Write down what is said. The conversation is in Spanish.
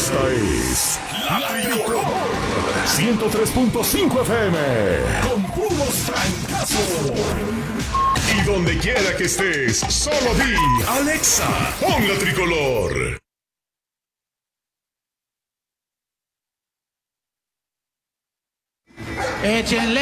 Esta es La Tricolor 103.5 FM con puros francazos. Y donde quiera que estés, solo di Alexa, pon La Tricolor. Échenle